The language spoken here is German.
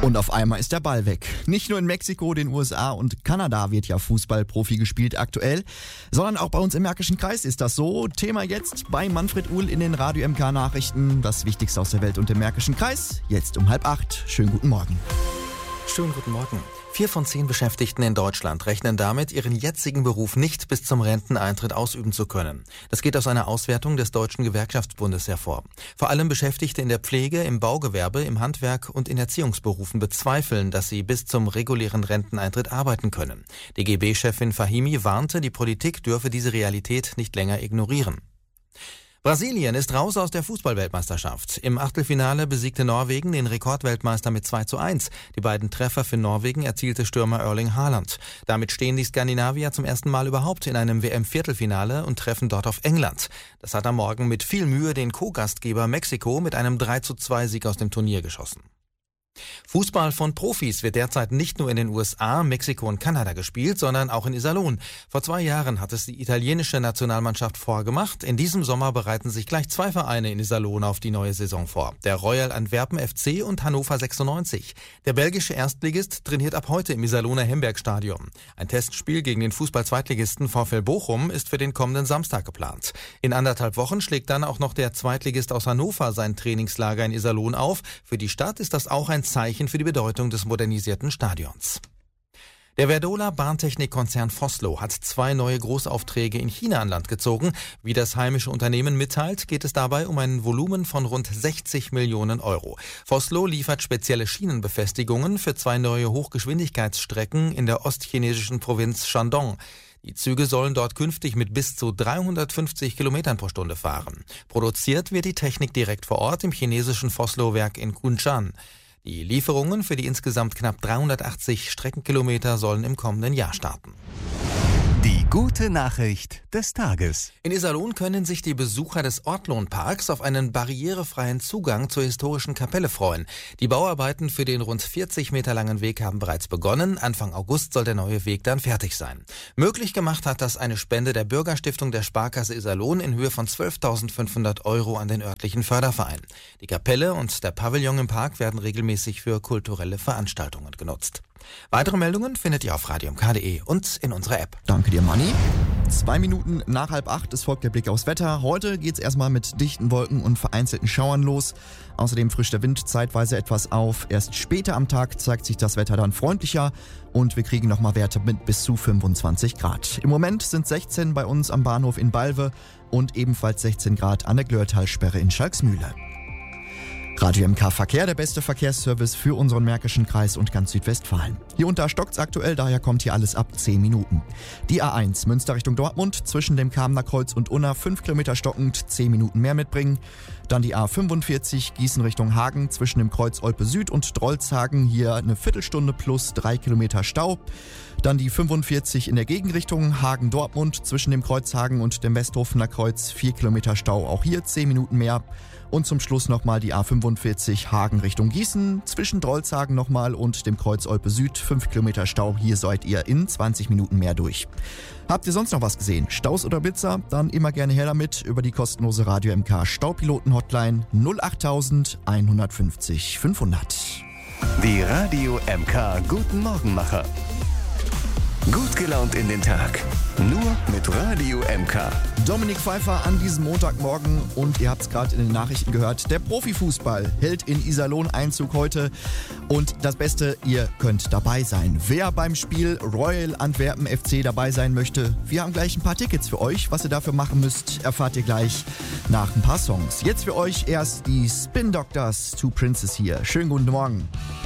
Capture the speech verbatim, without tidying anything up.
Und auf einmal ist der Ball weg. Nicht nur in Mexiko, den U S A und Kanada wird ja Fußballprofi gespielt aktuell, sondern auch bei uns im Märkischen Kreis ist das so. Thema jetzt bei Manfred Uhl in den Radio M K Nachrichten. Das Wichtigste aus der Welt und dem Märkischen Kreis. Jetzt um halb acht. Schönen guten Morgen. Schönen guten Morgen. Vier von zehn Beschäftigten in Deutschland rechnen damit, ihren jetzigen Beruf nicht bis zum Renteneintritt ausüben zu können. Das geht aus einer Auswertung des Deutschen Gewerkschaftsbundes hervor. Vor allem Beschäftigte in der Pflege, im Baugewerbe, im Handwerk und in Erziehungsberufen bezweifeln, dass sie bis zum regulären Renteneintritt arbeiten können. D G B-Chefin Fahimi warnte, die Politik dürfe diese Realität nicht länger ignorieren. Brasilien ist raus aus der Fußballweltmeisterschaft. Im Achtelfinale besiegte Norwegen den Rekordweltmeister mit zwei zu eins. Die beiden Treffer für Norwegen erzielte Stürmer Erling Haaland. Damit stehen die Skandinavier zum ersten Mal überhaupt in einem W M-Viertelfinale und treffen dort auf England. Das hat am Morgen mit viel Mühe den Co-Gastgeber Mexiko mit einem drei zu zwei Sieg aus dem Turnier geschossen. Fußball von Profis wird derzeit nicht nur in den U S A, Mexiko und Kanada gespielt, sondern auch in Iserlohn. Vor zwei Jahren hat es die italienische Nationalmannschaft vorgemacht. In diesem Sommer bereiten sich gleich zwei Vereine in Iserlohn auf die neue Saison vor. Der Royal Antwerpen F C und Hannover sechsundneunzig. Der belgische Erstligist trainiert ab heute im Iserlohner Hembergstadion. Ein Testspiel gegen den Fußball-Zweitligisten VfL Bochum ist für den kommenden Samstag geplant. In anderthalb Wochen schlägt dann auch noch der Zweitligist aus Hannover sein Trainingslager in Iserlohn auf. Für die Stadt ist das auch ein Zeichen für die Bedeutung des modernisierten Stadions. Der Verdola Bahntechnikkonzern Vossloh hat zwei neue Großaufträge in China an Land gezogen. Wie das heimische Unternehmen mitteilt, geht es dabei um ein Volumen von rund sechzig Millionen Euro. Vossloh liefert spezielle Schienenbefestigungen für zwei neue Hochgeschwindigkeitsstrecken in der ostchinesischen Provinz Shandong. Die Züge sollen dort künftig mit bis zu dreihundertfünfzig Kilometern pro Stunde fahren. Produziert wird die Technik direkt vor Ort im chinesischen Vossloh-Werk in Kunshan. Die Lieferungen für die insgesamt knapp dreihundertachtzig Streckenkilometer sollen im kommenden Jahr starten. Die gute Nachricht des Tages. In Iserlohn können sich die Besucher des Ortlohnparks auf einen barrierefreien Zugang zur historischen Kapelle freuen. Die Bauarbeiten für den rund vierzig Meter langen Weg haben bereits begonnen. Anfang August soll der neue Weg dann fertig sein. Möglich gemacht hat das eine Spende der Bürgerstiftung der Sparkasse Iserlohn in Höhe von zwölftausendfünfhundert Euro an den örtlichen Förderverein. Die Kapelle und der Pavillon im Park werden regelmäßig für kulturelle Veranstaltungen genutzt. Weitere Meldungen findet ihr auf radio m k punkt d e und in unserer App. Danke dir, Manni. Zwei Minuten nach halb acht, es folgt der Blick aufs Wetter. Heute geht's erstmal mit dichten Wolken und vereinzelten Schauern los. Außerdem frischt der Wind zeitweise etwas auf. Erst später am Tag zeigt sich das Wetter dann freundlicher und wir kriegen nochmal Werte mit bis zu fünfundzwanzig Grad. Im Moment sind sechzehn bei uns am Bahnhof in Balve und ebenfalls sechzehn Grad an der Glörtalsperre in Schalksmühle. Radio M K Verkehr, der beste Verkehrsservice für unseren Märkischen Kreis und ganz Südwestfalen. Hier und da stockt's aktuell, daher kommt hier alles ab zehn Minuten. Die A eins Münster Richtung Dortmund, zwischen dem Kamener Kreuz und Unna fünf Kilometer stockend, zehn Minuten mehr mitbringen. Dann die A fünfundvierzig Gießen Richtung Hagen, zwischen dem Kreuz Olpe Süd und Drolshagen, hier eine Viertelstunde plus drei Kilometer Stau. Dann die fünfundvierzig in der Gegenrichtung Hagen-Dortmund, zwischen dem Kreuz Hagen und dem Westhofener Kreuz vier Kilometer Stau, auch hier zehn Minuten mehr. Und zum Schluss nochmal die A fünfundvierzig Hagen Richtung Gießen, zwischen Drolshagen nochmal und dem Kreuz Olpe Süd, fünf Kilometer Stau, hier seid ihr in zwanzig Minuten mehr durch. Habt ihr sonst noch was gesehen? Staus oder Blitzer? Dann immer gerne her damit über die kostenlose Radio M K Staupiloten-Hotline null acht eins fünfzig fünfhundert. Die Radio M K Guten Morgenmacher. Gut gelaunt in den Tag. Nur mit Radio M K. Dominik Pfeiffer an diesem Montagmorgen und ihr habt es gerade in den Nachrichten gehört, der Profifußball hält in Iserlohn Einzug heute und das Beste, ihr könnt dabei sein. Wer beim Spiel Royal Antwerpen F C dabei sein möchte, wir haben gleich ein paar Tickets für euch. Was ihr dafür machen müsst, erfahrt ihr gleich nach ein paar Songs. Jetzt für euch erst die Spin Doctors, Two Princes hier. Schönen guten Morgen.